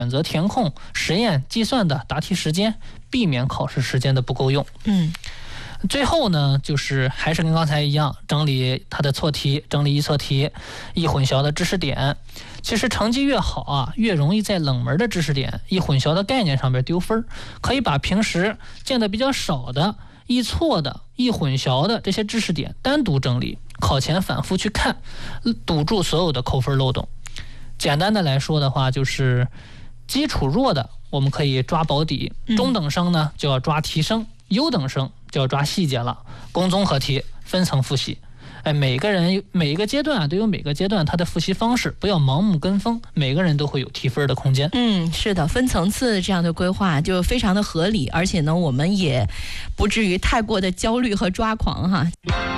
选择填空、实验、计算的答题时间，避免考试时间的不够用。最后呢，就是还是跟刚才一样，整理它的错题，整理易错题、易混淆的知识点。其实成绩越好啊，越容易在冷门的知识点、易混淆的概念上面丢分。可以把平时见的比较少的、易错的、易混淆的这些知识点单独整理，考前反复去看，堵住所有的扣分漏洞。简单的来说的话，就是基础弱的我们可以抓保底，中等生呢就要抓提升，优等生就要抓细节了，攻综合题分层复习。每个人每一个阶段都有每个阶段它的复习方式，不要盲目跟风，每个人都会有提分的空间。 是的，分层次这样的规划就非常的合理，而且呢，我们也不至于太过的焦虑和抓狂哈。